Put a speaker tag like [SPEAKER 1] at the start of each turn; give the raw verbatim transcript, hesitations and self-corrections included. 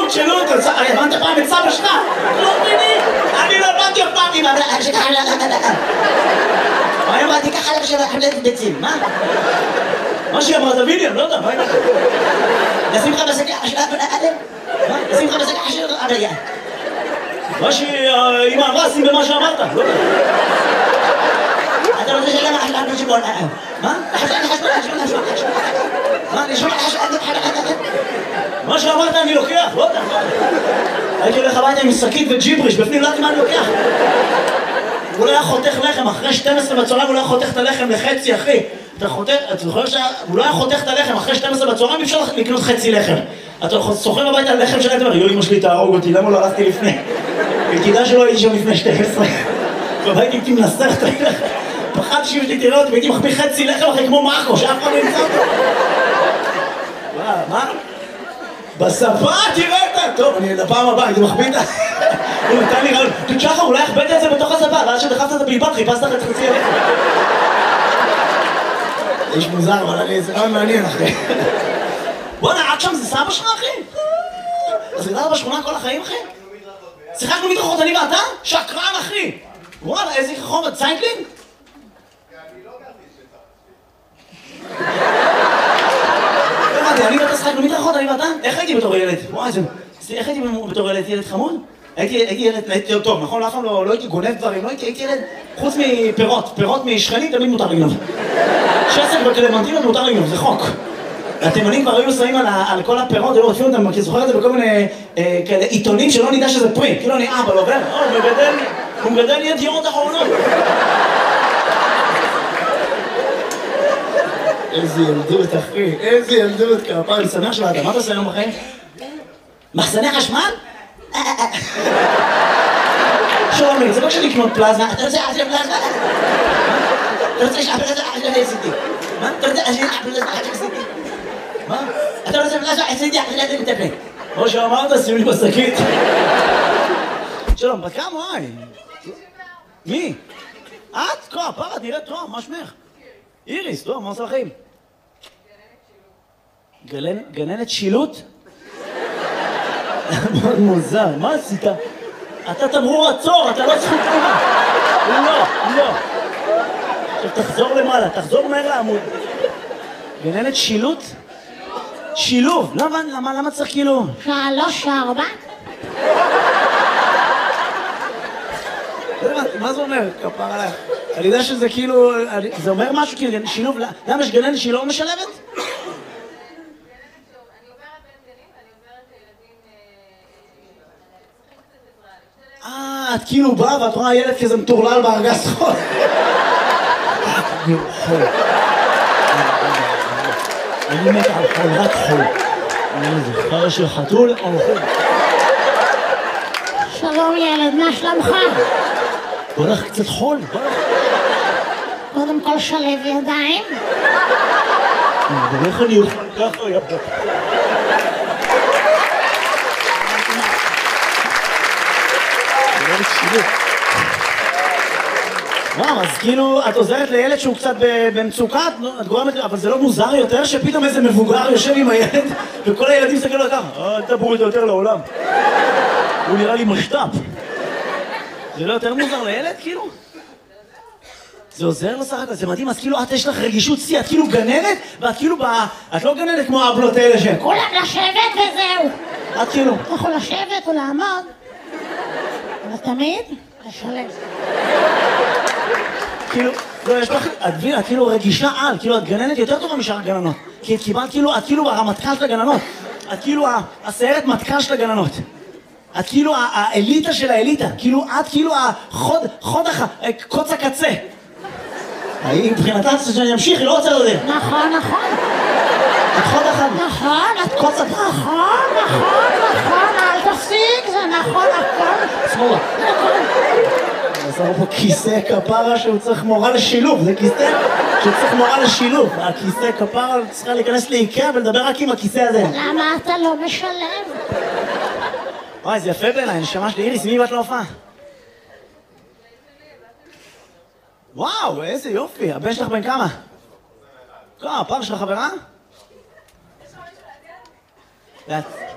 [SPEAKER 1] שילוט, שילוט, הבנת פעם את סבא שלך? לא מבינים, אני לא הבנתי אף פעם עם הבא שככה, אני אמרתי ככה לך של החלטת ביצים, מה? מה שהיא אמרת וידאו, לא יודע, מה היא אמרת? נשים לך בשקע של האדם? מה? נשים לך בשקע של האדם? מה שהיא אמרה, שים במה שאמרת, לא יודע. אתה רוצה שלמה אחלה אחלה שבול, מה? מה? אני שומע לך מה שאמרת אני לוקח, לא יודע. הייתי הולך הביתה עם שקית וג'יבריש, בפנים לא יודעת מה אני לוקח. הוא לא היה חותך לחם, אחרי שתים עשרה בצהריים הוא לא היה חותך את הלחם לחצי, אחי. אתה חותך, אתה זוכר שהוא לא היה חותך את הלחם, אחרי שתים עשרה בצהריים אי אפשר לקנות חצי לחם. אתה סוחר הביתה על לחם שלהם, אתה אומר, יו, אמא שלי תהרוג אותי, למה לא הלכתי לפני? תדע שלא הייתי שם לפני שתים עשרה. והייתי הייתי מנסח את הלחם. פחדתי שאם תראה אותי והייתי מחביא חצי לחם אחרי כמו מרקו, שאף אחד לא ימצא אותו. מה? מה? בשפה תראה את טוב, אני לפעם הבאה, הייתי מחביא את ה... הוא נתן לי רעיון, תשחר, אולי הכבדת את זה בתוך השפה, ואז שדחפת את הבלבד, חיפשת לך את חצי הלחם. איש מוזר, אבל אני, זה לא מעניין, אחי. בוא'נה, עד שם זה סבא שלך, אחי? אז גדלת בשכונה כל החיים, אחי? שיחקנו מדרכות, אני ואתה? שקרן, אחי! וואלה, איזה חומר, ציינקלינג?
[SPEAKER 2] אני לא גרתי שלך.
[SPEAKER 1] לא הבנתי, אני ואתה שיחקנו מדרכות, אני ואתה? איך הייתי בתור ילד? וואי, זה... איך הייתי בתור ילד? ילד חמוד? הייתי ילד, הייתי טוב, נכון? אף פעם לא הייתי גונב דברים, לא הייתי ילד... חוץ מפירות, פירות משכנים תמיד מותר לגנוב. שסק וקלמנטינות מותר לגנוב, זה חוק. התימנים כבר היו שמים על כל הפירות, ולא רודפים אותם, כי זוכר את זה בכל מיני כאלה עיתונים שלא נדע שזה פרי. כאילו אני אבא לא עובר, הוא מגדל, הוא מגדל ידיעות אחרונות. איזה ילדות, אחי, איזה ילדות, כפר, אני שמח שבאת, מה אתה עושה היום בחיים? מחסני חשמל? שומי, זה לא שאני לקנות פלזמה, אתה רוצה לעשות פלזמה? אתה רוצה לשאפר את זה אחרי עשיתי? מה? אתה רוצה לעשות פלזמה אחרי עשיתי? מה? אתה רוצה פלזמה עשיתי אחרי עשיתי מטפל? כמו שאמרת, שים לי בשקית. שלום, בת כמה, וואי? מי? את? כה, פרה, נראית טוב, מה שמך? איריס, טוב, מה עושה לכם? גננת שילוט? מאוד מוזר, מה עשית? אתה תמרור עצור, אתה לא זכות תנועה. לא, לא. עכשיו תחזור למעלה, תחזור מהר לעמוד. גננת שילוט? שילוב. למה, למה צריך כאילו?
[SPEAKER 3] שלוש, ארבע.
[SPEAKER 1] מה זה אומר? כפר עליך. אני יודע שזה כאילו, זה אומר משהו כאילו, שילוב, למה יש גננת שהיא לא משלבת? אה, את כאילו באה ואת רואה ילד כזה מטורלל בארגז חול. אני חול. אני מת על חול, רק חול. אני זוכר של חתול או חול.
[SPEAKER 3] שלום ילד, מה שלומך?
[SPEAKER 1] בוא נלך קצת חול, בוא נלך.
[SPEAKER 3] קודם כל שלב ידיים.
[SPEAKER 1] ואיך אני אוכל ככה, יפה. וואו, אז כאילו, את עוזרת לילד שהוא קצת במצוקה, את גורמת, אבל זה לא מוזר יותר שפתאום איזה מבוגר יושב עם הילד וכל הילדים מסתכלים לו ככה, אל תבואו איתו יותר לעולם. הוא נראה לי משת"פ. זה לא יותר מוזר לילד, כאילו? זה עוזר לו סך הכל, זה מדהים, אז כאילו את יש לך רגישות שיא, את כאילו גננת, ואת כאילו ב... את לא גננת כמו האבלות האלה ש...
[SPEAKER 3] כולם לשבת וזהו.
[SPEAKER 1] את כאילו...
[SPEAKER 3] אתה יכול לשבת או לעמוד, אבל תמיד לשלב.
[SPEAKER 1] כאילו, לא, יש לך, את מבינה, את כאילו רגישה על, כאילו את גננת יותר טובה משאר הגננות. כי את קיבלת כאילו, את כאילו הרמטכ"ל של הגננות. את כאילו הסיירת מטכ"ל של הגננות. את כאילו האליטה של האליטה. כאילו, את כאילו החוד, חוד הח... קוץ הקצה. היא מבחינתה שאני אמשיך, היא לא רוצה לדעת.
[SPEAKER 3] נכון, נכון.
[SPEAKER 1] את חוד אחד.
[SPEAKER 3] נכון,
[SPEAKER 1] את קוץ הקצה.
[SPEAKER 3] נכון, נכון, נכון, אל תפסיק, זה נכון, הכל.
[SPEAKER 1] שמאלה.
[SPEAKER 3] נכון.
[SPEAKER 1] עשינו פה כיסא כפרה שהוא צריך מורה לשילוב, זה כיסא שצריך מורה לשילוב. הכיסא כפרה צריכה להיכנס לאיקאה ולדבר רק עם הכיסא הזה.
[SPEAKER 3] למה אתה לא משלם?
[SPEAKER 1] וואי, זה יפה בעיניי, נשמה שלי. איריס, מי באת להופעה? וואו, איזה יופי. הבן שלך בן כמה? כמה, הפעם שלך חברה?